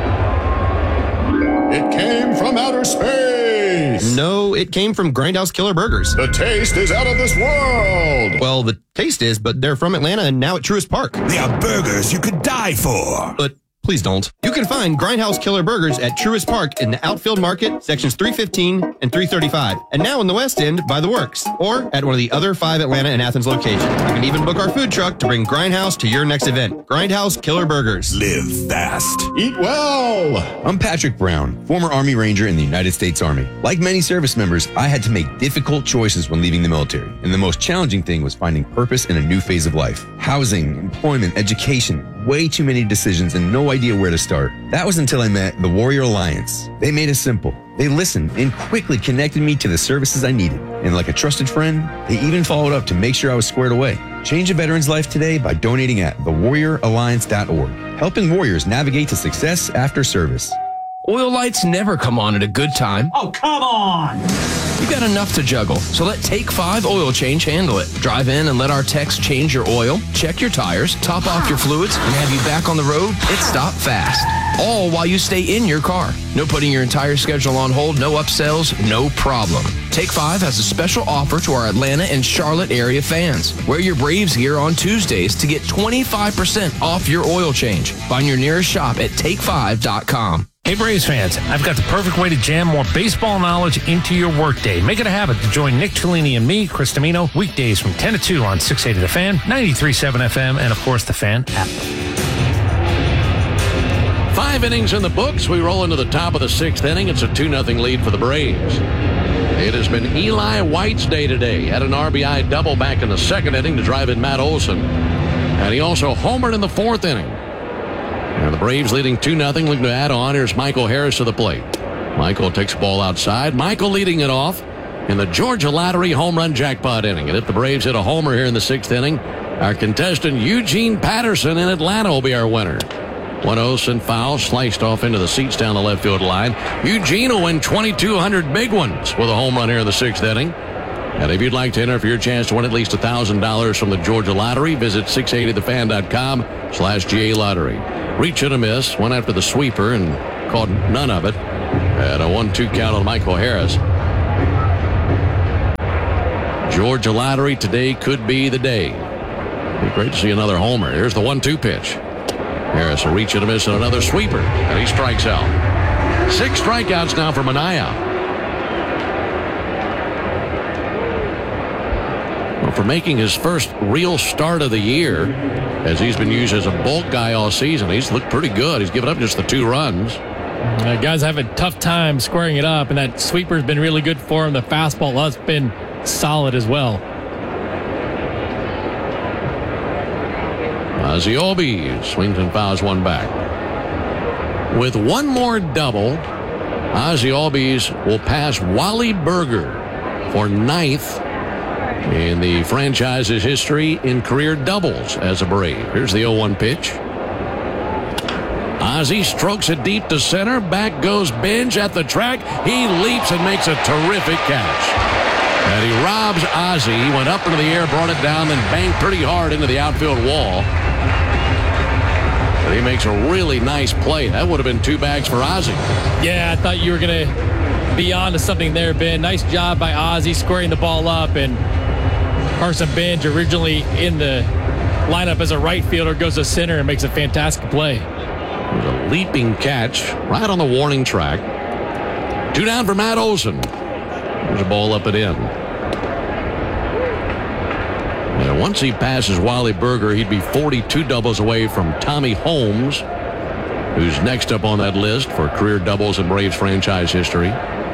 It came from outer space. No, it came from Grindhouse Killer Burgers. The taste is out of this world. Well, the taste is, but they're from Atlanta and now at Truist Park. They are burgers you could die for. But please don't. You can find Grindhouse Killer Burgers at Truist Park in the Outfield Market, sections three fifteen and three thirty-five. And now in the West End by The Works, or at one of the other five Atlanta and Athens locations. You can even book our food truck to bring Grindhouse to your next event. Grindhouse Killer Burgers. Live fast. Eat well. I'm Patrick Brown, former Army Ranger in the United States Army. Like many service members, I had to make difficult choices when leaving the military. And the most challenging thing was finding purpose in a new phase of life. Housing, employment, education. Way too many decisions and no idea where to start. That was until I met the Warrior Alliance. They made it simple. They listened and quickly connected me to the services I needed. And like a trusted friend, they even followed up to make sure I was squared away. Change a veteran's life today by donating at the warrior alliance dot org. Helping warriors navigate to success after service. Oil lights never come on at a good time. Oh, come on! You got enough to juggle, so let Take five Oil Change handle it. Drive in and let our techs change your oil, check your tires, top off your fluids, and have you back on the road. It's stop fast. All while you stay in your car. No putting your entire schedule on hold, no upsells, no problem. Take five has a special offer to our Atlanta and Charlotte area fans. Wear your Braves gear on Tuesdays to get twenty-five percent off your oil change. Find your nearest shop at take five dot com. Hey Braves fans, I've got the perfect way to jam more baseball knowledge into your workday. Make it a habit to join Nick Cellini and me, Chris Domino, weekdays from ten to two on six eighty The Fan, ninety-three point seven F M, and of course the Fan app. Five innings in the books. We roll into the top of the sixth inning. It's a two nothing lead for the Braves. It has been Eli White's day today. Had an R B I double back in the second inning to drive in Matt Olson. And he also homered in the fourth inning. And the Braves leading two nothing, looking to add on. Here's Michael Harris to the plate. Michael takes the ball outside. Michael leading it off in the Georgia Lottery home run jackpot inning. And if the Braves hit a homer here in the sixth inning, our contestant Eugene Patterson in Atlanta will be our winner. One Olsen foul sliced off into the seats down the left field line. Eugene will win twenty-two hundred big ones with a home run here in the sixth inning. And if you'd like to enter for your chance to win at least one thousand dollars from the Georgia Lottery, visit six eighty the fan dot com slash G A Lottery. Reach and a miss. Went after the sweeper and caught none of it. And a one two count on Michael Harris. Georgia Lottery today could be the day. It'd be great to see another homer. Here's the one two pitch. Harris will reach and a miss and another sweeper. And he strikes out. Six strikeouts now for Minaya. Well, for making his first real start of the year, as he's been used as a bulk guy all season, he's looked pretty good. He's given up just the two runs. Uh, guys have a tough time squaring it up, and that sweeper's been really good for him. The fastball has been solid as well. Ozzie Albies swings and fouls one back. With one more double, Ozzie Albies will pass Wally Burger for ninth in the franchise's history in career doubles as a Brave. Here's the oh one pitch. Ozzie strokes it deep to center. Back goes Benj at the track. He leaps and makes a terrific catch. And he robs Ozzie. He went up into the air, brought it down, then banged pretty hard into the outfield wall. But he makes a really nice play. That would have been two bags for Ozzie. Yeah, I thought you were going to be on to something there, Ben. Nice job by Ozzie squaring the ball up. And Carson Benj, originally in the lineup as a right fielder, goes to center and makes a fantastic play. There's a leaping catch right on the warning track. Two down for Matt Olson. There's a ball up and in. And once he passes Wally Burger, he'd be forty-two doubles away from Tommy Holmes, who's next up on that list for career doubles in Braves franchise history.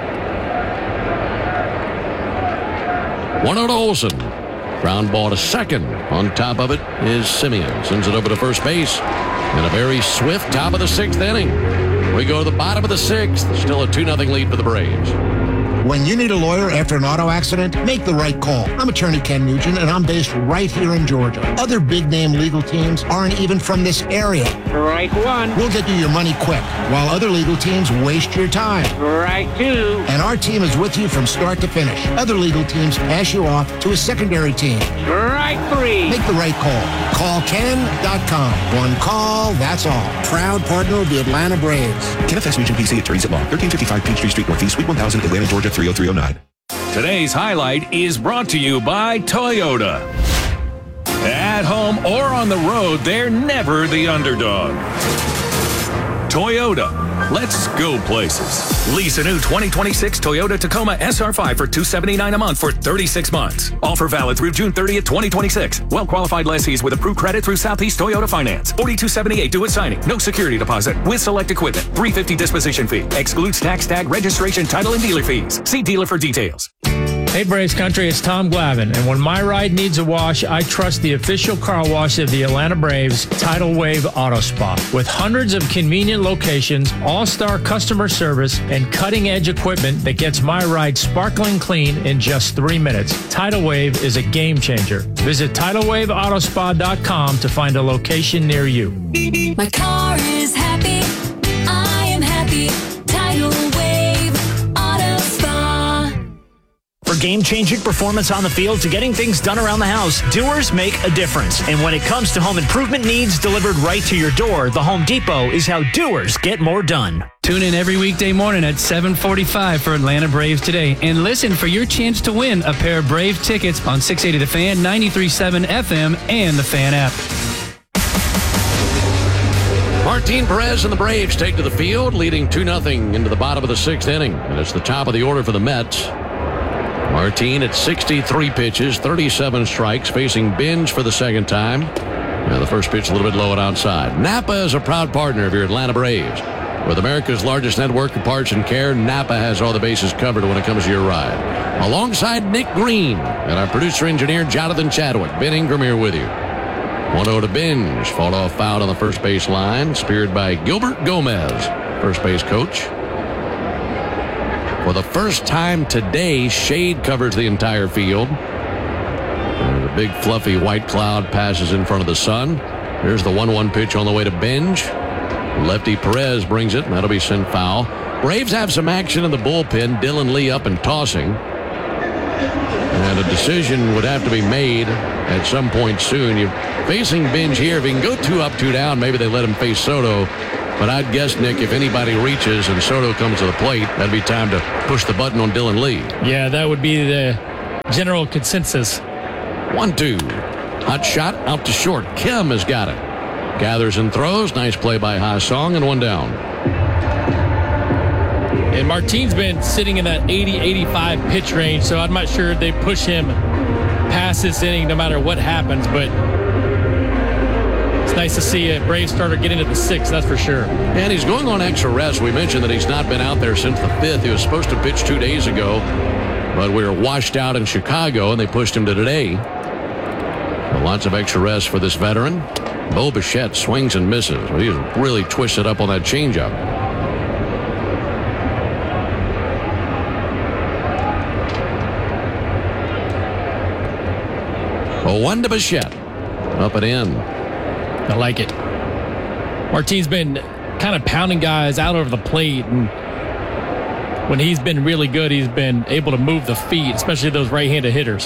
one oh to Olson. Ground ball to second. On top of it is Simeon. Sends it over to first base. And a very swift top of the sixth inning. We go to the bottom of the sixth. Still a two nothing lead for the Braves. When you need a lawyer after an auto accident, make the right call. I'm attorney Ken Nugent, and I'm based right here in Georgia. Other big-name legal teams aren't even from this area. Right one. We'll get you your money quick, while other legal teams waste your time. Right two. And our team is with you from start to finish. Other legal teams pass you off to a secondary team. Right three. Make the right call. Call Ken dot com. One call, that's all. Proud partner of the Atlanta Braves. Ken F S Nugent P C, attorneys at law. thirteen fifty-five Peachtree Street Northeast, Suite one thousand, Atlanta, Georgia three oh three oh nine. Today's highlight is brought to you by Toyota. At home or on the road, they're never the underdog. Toyota. Let's go places. Lease a new twenty twenty-six Toyota Tacoma S R five for two hundred seventy-nine dollars a month for thirty-six months. Offer valid through June thirtieth, twenty twenty-six. Well-qualified lessees with approved credit through Southeast Toyota Finance. forty-two seventy-eight due at signing. No security deposit. With select equipment. three hundred fifty dollars disposition fee. Excludes tax, tag, registration, title, and dealer fees. See dealer for details. Hey Braves Country, it's Tom Glavine, and when my ride needs a wash, I trust the official car wash of the Atlanta Braves, Tidal Wave Auto Spa. With hundreds of convenient locations, all-star customer service, and cutting-edge equipment that gets my ride sparkling clean in just three minutes, Tidal Wave is a game changer. Visit tidal wave auto spa dot com to find a location near you. My car is happy. I am happy. Tidal Wave Auto Spa. For game-changing performance on the field to getting things done around the house, Doers make a difference. And when it comes to home improvement needs delivered right to your door, the Home Depot is how Doers get more done. Tune in every weekday morning at seven forty-five for Atlanta Braves Today. And listen for your chance to win a pair of Brave tickets on six eighty The Fan, ninety-three point seven F M, and the Fan app. Martin Perez and the Braves take to the field, leading two nothing into the bottom of the sixth inning. And it's the top of the order for the Mets. Martin at sixty-three pitches, thirty-seven strikes, facing Benj for the second time. And the first pitch a little bit low and outside. Napa is a proud partner of your Atlanta Braves. With America's largest network of parts and care, Napa has all the bases covered when it comes to your ride. Alongside Nick Green and our producer-engineer Jonathan Chadwick, Ben Ingram here with you. one oh to Benj, fought off foul on the first base line, speared by Gilbert Gomez, first base coach. For the first time today, shade covers the entire field. And the big fluffy white cloud passes in front of the sun. Here's the one one pitch on the way to Benj. Lefty Perez brings it, and that'll be sent foul. Braves have some action in the bullpen. Dylan Lee up and tossing. And a decision would have to be made at some point soon. You're facing Binge here. If he can go two up, two down, maybe they let him face Soto. But I'd guess, Nick, if anybody reaches and Soto comes to the plate, that'd be time to push the button on Dylan Lee. Yeah, that would be the general consensus. One, two. Hot shot out to short. Kim has got it. Gathers and throws. Nice play by Ha-Song, and one down. And Martine's been sitting in that eighty, eighty-five pitch range, so I'm not sure they push him past this inning no matter what happens, but it's nice to see a Braves starter get into the sixth, that's for sure. And he's going on extra rest. We mentioned that he's not been out there since the fifth. He was supposed to pitch two days ago, but we were washed out in Chicago, and they pushed him to today. So lots of extra rest for this veteran. Bo Bichette swings and misses. He's really twisted up on that changeup. A one to Bichette. Up and in. I like it. Martine's been kind of pounding guys out over the plate, and when he's been really good, he's been able to move the feet, especially those right-handed hitters.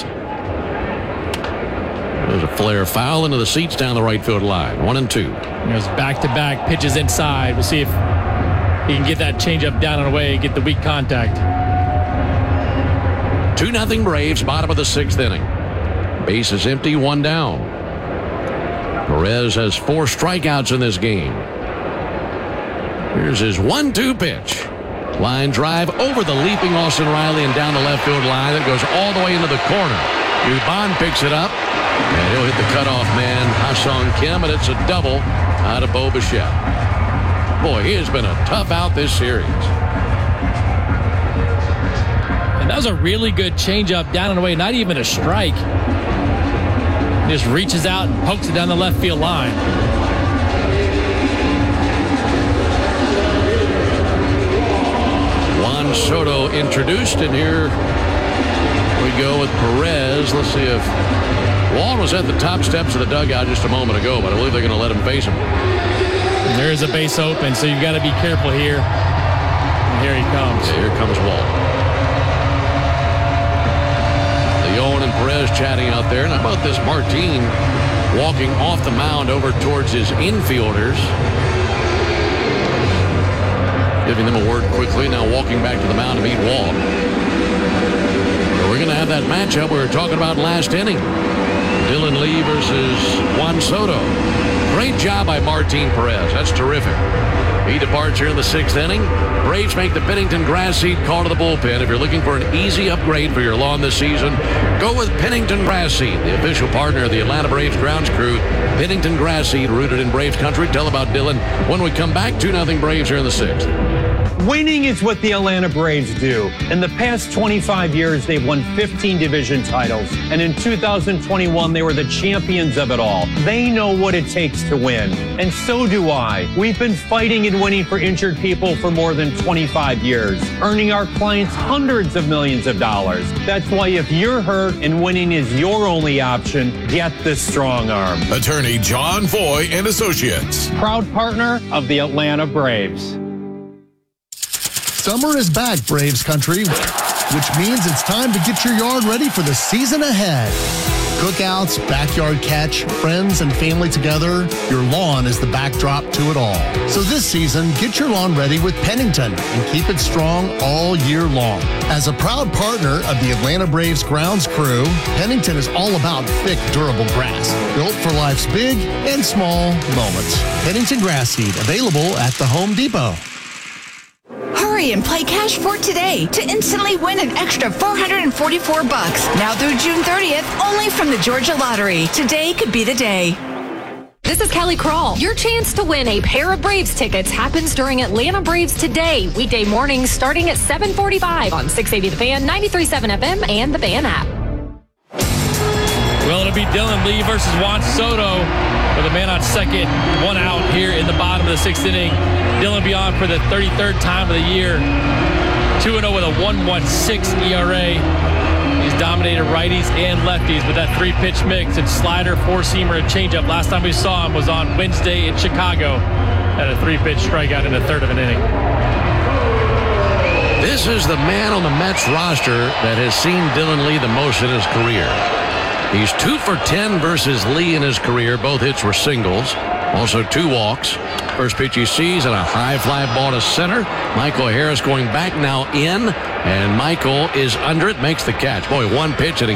There's a flare foul into the seats down the right field line. One and two. There's back-to-back pitches inside. We'll see if he can get that changeup down and away, get the weak contact. two nothing Braves, bottom of the sixth inning. Base is empty, one down. Perez has four strikeouts in this game. Here's his one two pitch. Line drive over the leaping Austin Riley and down the left field line. That goes all the way into the corner. Dubon picks it up, and he'll hit the cutoff man, Ha-Song Kim, and it's a double out of Bo Bichette. Boy, he has been a tough out this series. And that was a really good changeup down and away, not even a strike. Just reaches out and pokes it down the left field line. Juan Soto introduced, and here we go with Perez. Let's see if Juan was at the top steps of the dugout just a moment ago, but I believe they're going to let him face him. And there is a base open, so you've got to be careful here. And here he comes. Yeah, here comes Walt. Leon and Perez chatting out there. And how about this Martine walking off the mound over towards his infielders, giving them a word quickly. Now walking back to the mound to meet Walt. So we're going to have that matchup we were talking about last inning. Dylan Lee versus Juan Soto. Great job by Martin Perez. That's terrific. He departs here in the sixth inning. Braves make the Pennington grass seed call to the bullpen. If you're looking for an easy upgrade for your lawn this season, go with Pennington Grass Seed, the official partner of the Atlanta Braves grounds crew. Pennington Grass Seed, rooted in Braves country. Tell about Dylan when we come back. two nothing Braves here in the sixth. Winning is what the Atlanta Braves do. In the past twenty-five years, they've won fifteen division titles. And in two thousand twenty-one, they were the champions of it all. They know what it takes to win. And so do I. We've been fighting and winning for injured people for more than twenty-five years, earning our clients hundreds of millions of dollars. That's why if you're hurt and winning is your only option, get the Strong Arm. Attorney John Foy and Associates. Proud partner of the Atlanta Braves. Summer is back, Braves country, which means it's time to get your yard ready for the season ahead. Cookouts, backyard catch, friends and family together, your lawn is the backdrop to it all. So this season, get your lawn ready with Pennington and keep it strong all year long. As a proud partner of the Atlanta Braves grounds crew, Pennington is all about thick, durable grass, built for life's big and small moments. Pennington Grass Seed, available at the Home Depot. Hurry and play Cash for today to instantly win an extra four hundred forty-four bucks. Now through June thirtieth, only from the Georgia Lottery. Today could be the day. This is Kelly Crawl. Your chance to win a pair of Braves tickets happens during Atlanta Braves Today, weekday mornings starting at seven forty-five on six eighty The Fan, ninety-three point seven F M, and the Fan app. Well, it'll be Dylan Lee versus Juan Soto with a man on second, one out here in the bottom of the sixth inning. Dylan be on for the thirty-third time of the year. two and oh with a one point one six E R A. He's dominated righties and lefties with that three-pitch mix. It's slider, four-seamer, and changeup. Last time we saw him was on Wednesday in Chicago. at a three-pitch strikeout in the third of an inning. This is the man on the Mets roster that has seen Dylan Lee the most in his career. He's two for ten versus Lee in his career. Both hits were singles. Also two walks. First pitch he sees and a high fly ball to center. Michael Harris going back now in. And Michael is under it, makes the catch. Boy, one pitch and